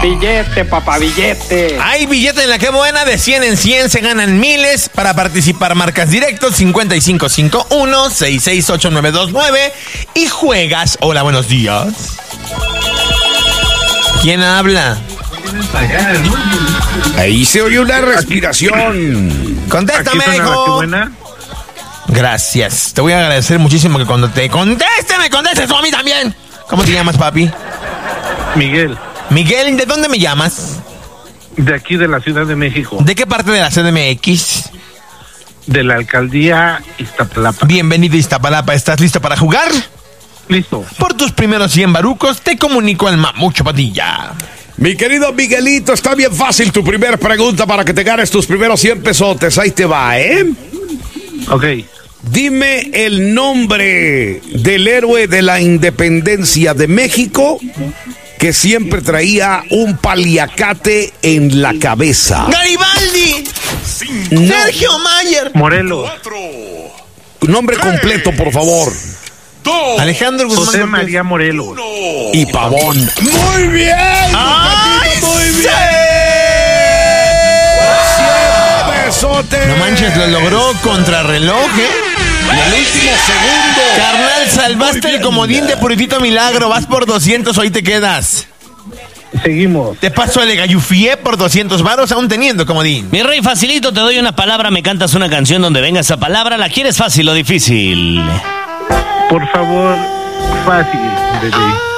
Billete, papá, billete. Hay billete en la que buena, de 100 en 100 se ganan miles. Para participar marcas directos 5551-668929 y juegas. Hola, buenos días. ¿Quién habla? Ahí se oye una respiración. Contéstame, Aquí suena la que hijo. buena. Gracias. Te voy a agradecer muchísimo que cuando te contestes tú a mí también. ¿Cómo te llamas, papi? Miguel, Miguel, ¿de dónde me llamas? de aquí de la Ciudad de México, ¿De qué parte de la CDMX? de la alcaldía Iztapalapa. Bienvenido a Iztapalapa. ¿Estás listo para jugar? Listo. Por tus primeros 100 barucos te comunico al Mamucho Padilla. Mi querido Miguelito, está bien fácil tu primera pregunta para que te ganes tus primeros 100 pesotes. Ahí te va, ¿eh? Ok. Dime el nombre del héroe de la independencia de México que siempre traía un paliacate en la cabeza. ¡Garibaldi! No. ¡Sergio Mayer! Morelos. Nombre completo, por favor. Alejandro Guzmán José Cortés. María Morelos. Y Pavón. Muy bien. ¡Ay, Muy sí! bien. Besote. No manches, lo logró contrarreloj, ¿eh? Y el último segundo. Carnal, salvaste el comodín de Puritito Milagro. Vas por 200, hoy te quedas. Seguimos. Te paso el gallufié por 200 varos, aún teniendo comodín. Mi rey, facilito, te doy una palabra, me cantas una canción donde venga esa palabra. ¿La quieres fácil o difícil? Por favor, fácil, bebé.